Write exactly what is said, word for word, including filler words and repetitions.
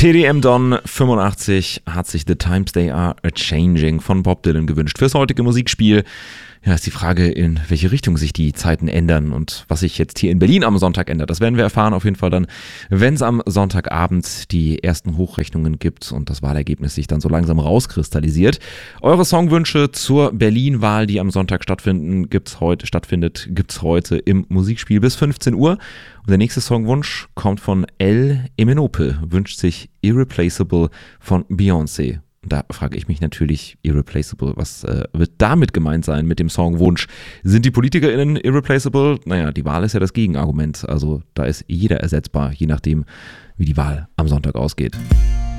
T D M Don fünfundachtzig hat sich The Times They Are A-Changing von Bob Dylan gewünscht. Fürs heutige Musikspiel ja, ist die Frage, in welche Richtung sich die Zeiten ändern und was sich jetzt hier in Berlin am Sonntag ändert. Das werden wir erfahren auf jeden Fall dann, wenn es am Sonntagabend die ersten Hochrechnungen gibt und das Wahlergebnis sich dann so langsam rauskristallisiert. Eure Songwünsche zur Berlin-Wahl, die am Sonntag stattfinden, gibt's heute, stattfindet, gibt's heute im Musikspiel bis fünfzehn Uhr. Und der nächste Songwunsch kommt von El Emenope, wünscht sich Irreplaceable von Beyoncé. Da frage ich mich natürlich, Irreplaceable, was äh, wird damit gemeint sein mit dem Songwunsch? Sind die PolitikerInnen irreplaceable? Naja, die Wahl ist ja das Gegenargument. Also da ist jeder ersetzbar, je nachdem, wie die Wahl am Sonntag ausgeht.